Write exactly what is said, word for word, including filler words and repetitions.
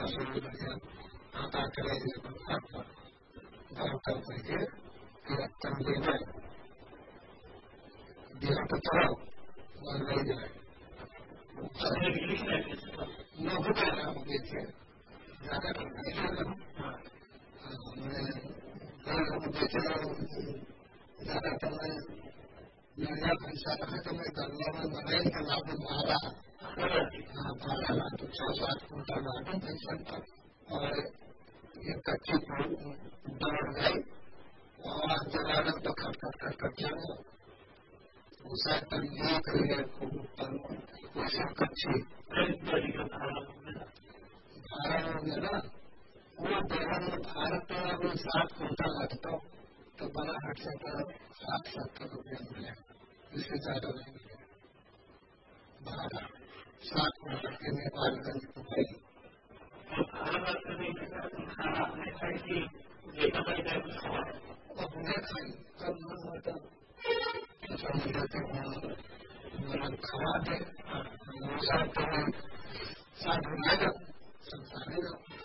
शुरू बढ़िया आता करे घर कर करके कीर्तन ले जाए दिया तो चलाओ और ले जाए न हो जाएगा हम देखिए ज्यादा करना देखे ज्यादा करना मेरा पैसा रहा तो मैं गंगा में बनाई के लाभ मारा हाँ मारा ना तो छह सात कुंटल लाभ पैसा था और ये कच्ची दौड़ गई और जलाना तो खट खट खट खट चलो उसे तंगी करिए उसे कच्ची भारत हो गया ना वो देवन भारत में अभी सात कुंटल लगता तो बड़ा हट से साठ सत्तर रुपया मिले इससे ज्यादा नहीं मिले बारह सात कुंटल के नेपालगंज को गई अपने खाई कब मन होता समझते हैं खवा दे साठ साठ रुपये संसारे